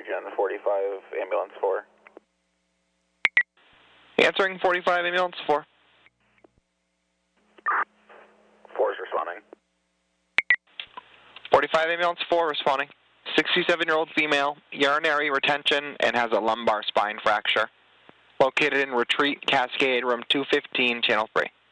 Region 45, Ambulance 4. Answering 45, Ambulance 4. 4 is responding. 45, Ambulance 4 responding. 67-year-old female, urinary retention, and has a lumbar spine fracture. Located in Retreat Cascade, room 215, channel 3.